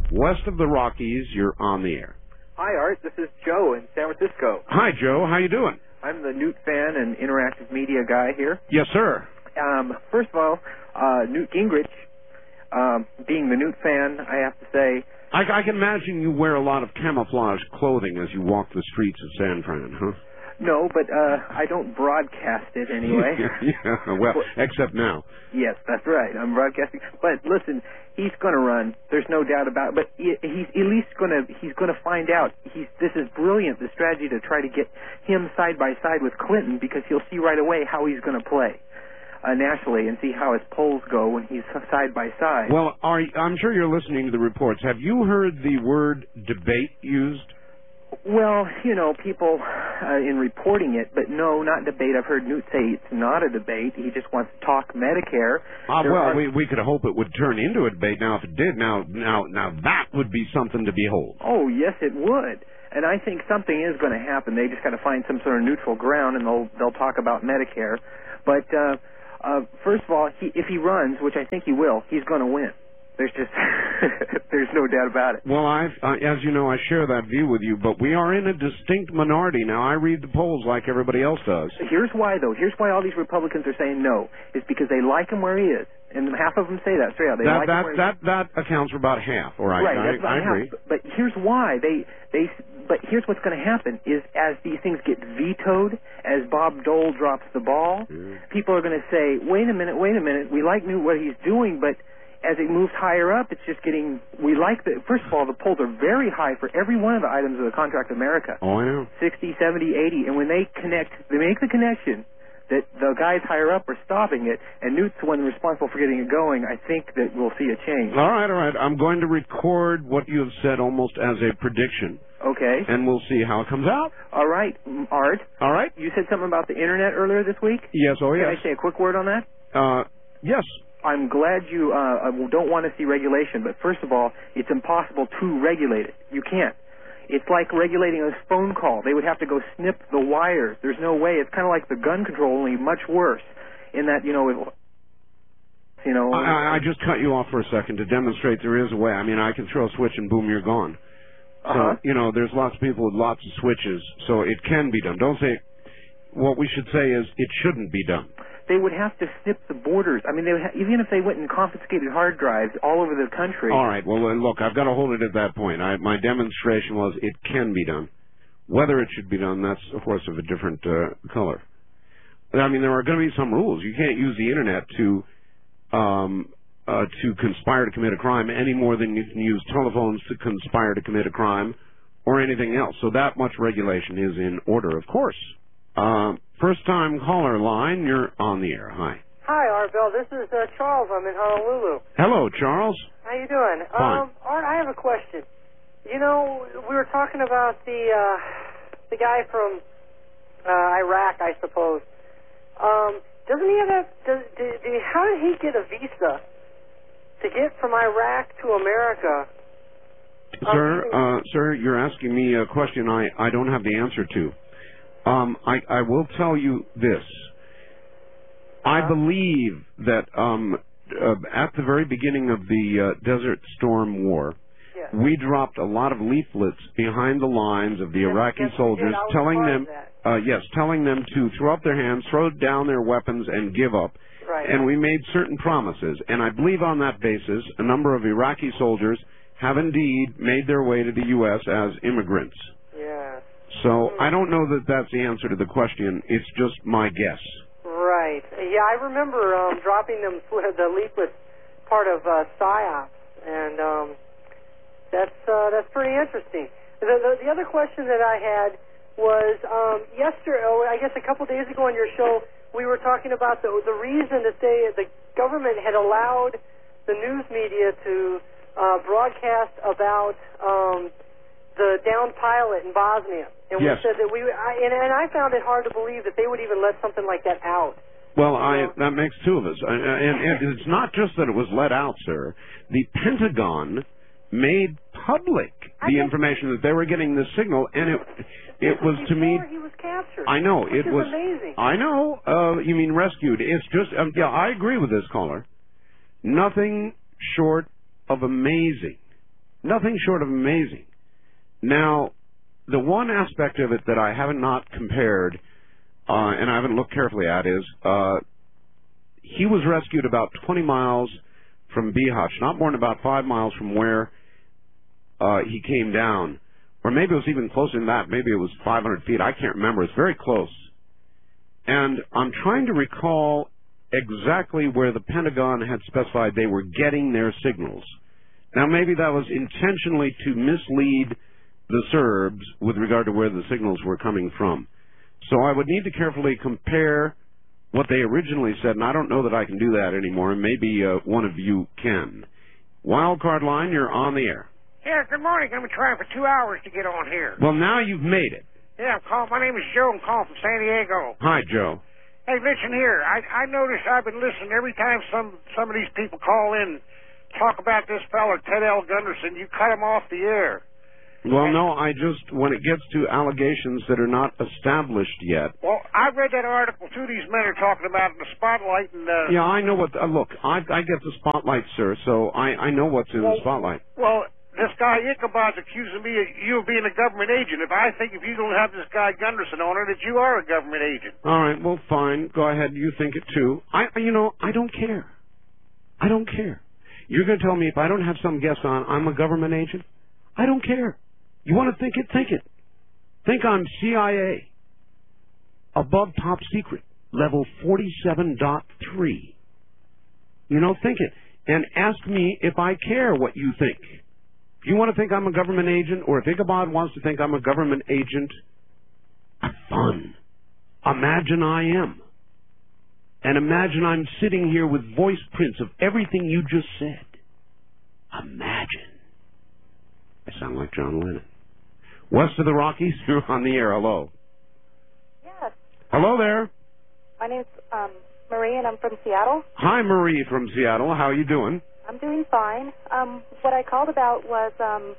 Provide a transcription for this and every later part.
west of the Rockies. You're on the air. Hi, Art. This is Joe in San Francisco. Hi, Joe. How you doing? I'm the Newt fan and interactive media guy here. Yes, sir. First of all, Newt Gingrich, being the Newt fan, I have to say... I can imagine you wear a lot of camouflage clothing as you walk the streets of San Fran, huh? No, but I don't broadcast it anyway. Yeah, well, except now. Yes, that's right. I'm broadcasting. But listen, he's going to run. There's no doubt about it. But he's at least he's going to find out. This is brilliant, the strategy to try to get him side by side with Clinton, because he'll see right away how he's going to play nationally and see how his polls go when he's side by side. Well, I'm sure you're listening to the reports. Have you heard the word debate used? Well, you know, people in reporting it, but no, not debate. I've heard Newt say it's not a debate. He just wants to talk Medicare. We could hope it would turn into a debate. Now, if it did, now that would be something to behold. Oh, yes, it would. And I think something is going to happen. They just got to find some sort of neutral ground, and they'll talk about Medicare. But first of all, if he runs, which I think he will, he's going to win. There's just there's no doubt about it. Well, as you know, I share that view with you, but we are in a distinct minority now. I read the polls like everybody else does. Here's why, though. Here's why all these Republicans are saying no. It's because they like him where he is, and half of them say that straight out. That accounts for about half. All right, right. That's about I agree. Half. But here's why But here's what's going to happen: is as these things get vetoed, as Bob Dole drops the ball, people are going to say, "Wait a minute. We like what he's doing, but." As it moves higher up, it's just getting, first of all, the polls are very high for every one of the items of the Contract America. Oh, I know. 60, 70, 80, and when they make the connection that the guys higher up are stopping it, and Newt's the one responsible for getting it going, I think that we'll see a change. All right. I'm going to record what you have said almost as a prediction. Okay. And we'll see how it comes out. All right, Art. All right. You said something about the Internet earlier this week? Yes, yes. Can I say a quick word on that? Yes. I'm glad you don't want to see regulation, but first of all, it's impossible to regulate it. You can't. It's like regulating a phone call. They would have to go snip the wires. There's no way. It's kind of like the gun control, only much worse in that, I just cut you off for a second to demonstrate there is a way. I mean, I can throw a switch and boom, you're gone. So, there's lots of people with lots of switches, so it can be done. Don't say, what we should say is it shouldn't be done. They would have to snip the borders. I mean, even if they went and confiscated hard drives all over the country. All right. Well, look, I've got to hold it at that point. My demonstration was it can be done. Whether it should be done, that's, of course, of a different color. I mean, there are going to be some rules. You can't use the Internet to conspire to commit a crime any more than you can use telephones to conspire to commit a crime or anything else. So that much regulation is in order, of course. First-time caller line, you're on the air. Hi. Hi, Art Bell. This is Charles. I'm in Honolulu. Hello, Charles. How you doing? Fine. Art, I have a question. You know, we were talking about the guy from Iraq, I suppose. Doesn't he have how did he get a visa to get from Iraq to America? Sir, you're asking me a question I don't have the answer to. I will tell you this. I believe that at the very beginning of the Desert Storm War, we dropped a lot of leaflets behind the lines of the Iraqi soldiers telling them to throw up their hands, throw down their weapons, and give up. Right. And we made certain promises. And I believe on that basis, a number of Iraqi soldiers have indeed made their way to the U.S. as immigrants. Yeah. So I don't know that that's the answer to the question. It's just my guess. Right. Yeah, I remember dropping them the leaflet part of PSYOPs, and that's pretty interesting. The other question that I had was yesterday, I guess a couple days ago on your show, we were talking about the reason that the government had allowed the news media to broadcast about the downed pilot in Bosnia. And we said that and I found it hard to believe that they would even let something like that out. Well, that makes two of us. And it's not just that it was let out, sir. The Pentagon made public the information that they were getting this signal, and it was to me. Before he was captured. I know which it was amazing. I know. You mean rescued? It's just I agree with this caller. Nothing short of amazing. Nothing short of amazing. Now, the one aspect of it that I haven't not compared, and I haven't looked carefully at, is he was rescued about 20 miles from Bihać, not more than about 5 miles from where he came down. Or maybe it was even closer than that. Maybe it was 500 feet. I can't remember. It's very close. And I'm trying to recall exactly where the Pentagon had specified they were getting their signals. Now, maybe that was intentionally to mislead the Serbs with regard to where the signals were coming from. So I would need to carefully compare what they originally said, and I don't know that I can do that anymore, and maybe one of you can. Wildcard line, you're on the air. Yeah, good morning. I've been trying for 2 hours to get on here. Well, now you've made it. Yeah, I'm calling. My name is Joe. I'm calling from San Diego. Hi, Joe. Hey, listen here. I noticed I've been listening every time some of these people call in, talk about this fella, Ted L. Gunderson. You cut him off the air. Well, no, when it gets to allegations that are not established yet. Well, I read that article, too, these men are talking about in the Spotlight. And yeah, I know what, look, I get the Spotlight, sir, so I know what's in the Spotlight. Well, this guy Ichabod's accusing me of you being a government agent. If you don't have this guy Gunderson on it, that you are a government agent. All right, well, fine. Go ahead. You think it, too. I don't care. I don't care. You're going to tell me if I don't have some guest on, I'm a government agent? I don't care. You want to think it? Think it. Think I'm CIA. Above top secret. Level 47.3. Think it. And ask me if I care what you think. If you want to think I'm a government agent, or if Ichabod wants to think I'm a government agent, have fun. Imagine I am. And imagine I'm sitting here with voice prints of everything you just said. Imagine. I sound like John Lennon. West of the Rockies, you're on the air. Hello. Yes. Hello there. My name's Marie, and I'm from Seattle. Hi, Marie from Seattle. How are you doing? I'm doing fine. What I called about was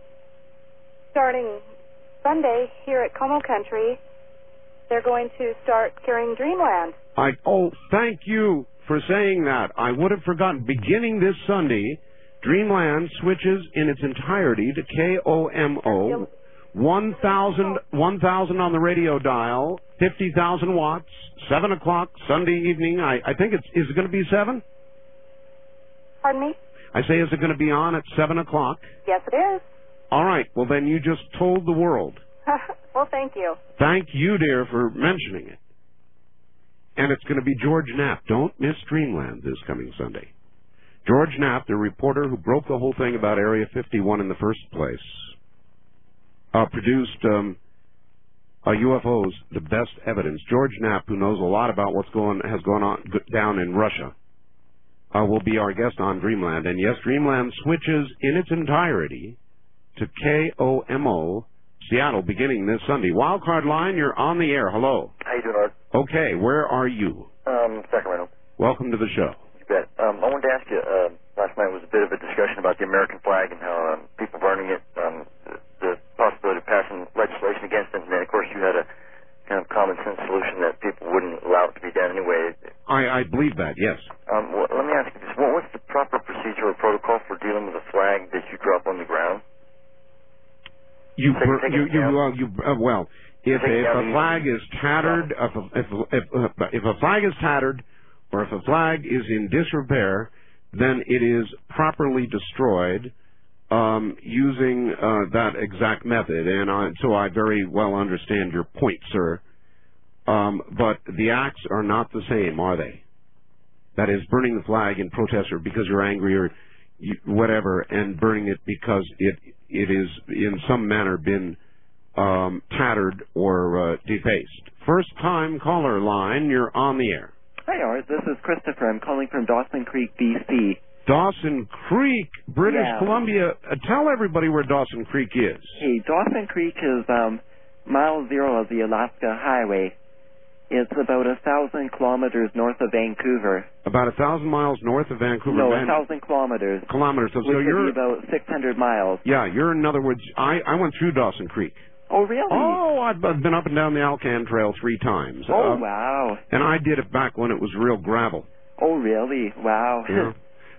starting Sunday here at Como Country, they're going to start carrying Dreamland. Thank you for saying that. I would have forgotten. Beginning this Sunday, Dreamland switches in its entirety to KOMO. 1,000 on the radio dial, 50,000 watts, 7 o'clock Sunday evening. I think is it going to be 7? Pardon me? I say, is it going to be on at 7 o'clock? Yes, it is. All right. Well, then you just told the world. Well, thank you. Thank you, dear, for mentioning it. And it's going to be George Knapp. Don't miss Dreamland this coming Sunday. George Knapp, the reporter who broke the whole thing about Area 51 in the first place, produced UFOs, the best evidence. George Knapp, who knows a lot about what's has gone on down in Russia, will be our guest on Dreamland. And yes, Dreamland switches in its entirety to KOMO Seattle beginning this Sunday. Wildcard line, you're on the air. Hello. How you doing, Art? Okay, where are you? Sacramento. Welcome to the show. You bet. I wanted to ask you, last night was a bit of a discussion about the American flag and how people burning it, the possibility of passing legislation against it, and then, of course, you had a kind of common sense solution that people wouldn't allow it to be done anyway. I believe that, yes. Well, let me ask you this. What's the proper procedure or protocol for dealing with a flag that you drop on the ground? If a flag is tattered, if a flag is tattered, or if a flag is in disrepair, then it is properly destroyed using that exact method. And so I very well understand your point, sir. But the acts are not the same, are they? That is, burning the flag in protest or because you're angry or whatever, and burning it because it is in some manner been tattered or defaced. First time caller line, you're on the air. Hi, Art. This is Christopher. I'm calling from Dawson Creek, B.C. Dawson Creek, British Columbia. Tell everybody where Dawson Creek is. Hey, Dawson Creek is mile 0 of the Alaska Highway. It's about 1,000 kilometers north of Vancouver. About 1,000 miles north of Vancouver. No, 1,000 kilometers. Kilometers. So you're about 600 miles. Yeah, you're in other words. I went through Dawson Creek. Oh, really? Oh, I've been up and down the Alcan Trail 3 times. Oh, wow. And I did it back when it was real gravel. Oh, really? Wow. Yeah.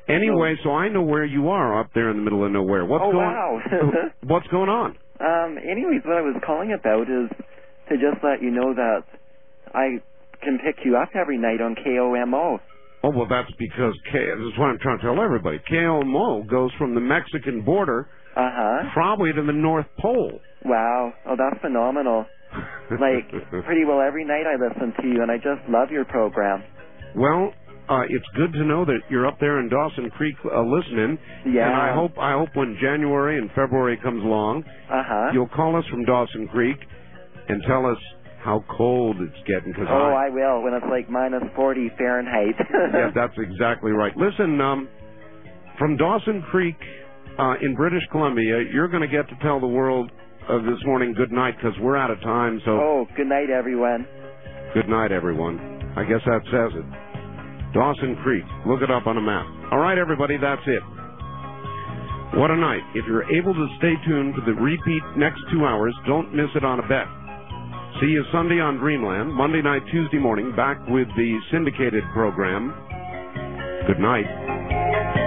Anyway, so I know where you are up there in the middle of nowhere. Wow. What's going on? Anyways, what I was calling about is to just let you know that I can pick you up every night on KOMO. Oh, well, that's because this is what I'm trying to tell everybody. KOMO goes from the Mexican border probably to the North Pole. Wow. Oh, that's phenomenal. Like, pretty well every night I listen to you, and I just love your program. Well, it's good to know that you're up there in Dawson Creek listening. Yeah. And I hope when January and February comes along, you'll call us from Dawson Creek and tell us how cold it's getting. Cause I will, when it's like minus 40 Fahrenheit. Yeah, that's exactly right. Listen, from Dawson Creek in British Columbia, you're going to get to tell the world this morning good night because we're out of time. So. Oh, good night, everyone. Good night, everyone. I guess that says it. Dawson Creek. Look it up on a map. All right, everybody, that's it. What a night. If you're able to stay tuned for the repeat next 2 hours, don't miss it on a bet. See you Sunday on Dreamland, Monday night, Tuesday morning, back with the syndicated program. Good night.